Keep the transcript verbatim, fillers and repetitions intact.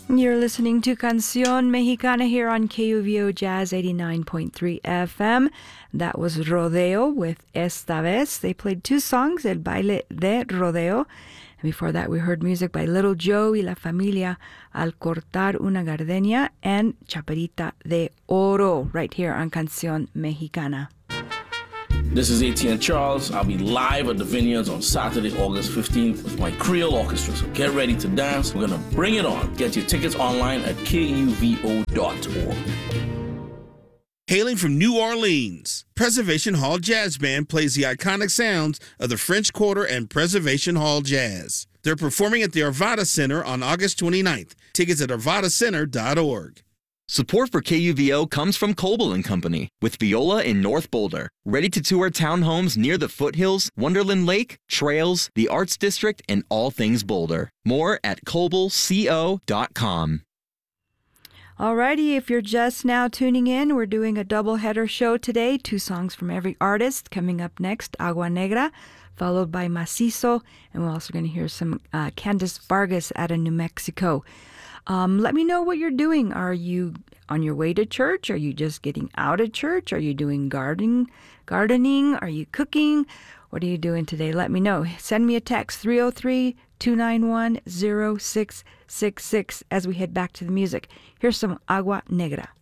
You're listening to Canción Mexicana here on K U V O Jazz eighty-nine point three F M. That was Rodeo with Esta Vez. They played two songs, El Baile de Rodeo. And before that, we heard music by Little Joe y La Familia, Al Cortar una Gardenia, and Chaparita de Oro, right here on Canción Mexicana. This is A T N Charles. I'll be live at the Vineyards on Saturday, August fifteenth with my Creole Orchestra. So get ready to dance. We're going to bring it on. Get your tickets online at K U V O dot org. Hailing from New Orleans, Preservation Hall Jazz Band plays the iconic sounds of the French Quarter and Preservation Hall Jazz. They're performing at the Arvada Center on August twenty-ninth. Tickets at arvada center dot org. Support for K U V O comes from Coble and Company, with Viola in North Boulder. Ready to tour townhomes near the foothills, Wonderland Lake, trails, the Arts District, and all things Boulder. More at coble co dot com. Alrighty, if you're just now tuning in, we're doing a double-header show today. Two songs from every artist. Coming up next, Agua Negra, followed by Macizo, and we're also going to hear some uh, Candice Vargas out of New Mexico. Um, let me know what you're doing. Are you on your way to church? Are you just getting out of church? Are you doing gardening? Gardening? Are you cooking? What are you doing today? Let me know. Send me a text, three oh three, two nine one, oh six six six, as we head back to the music. Here's some Agua Negra.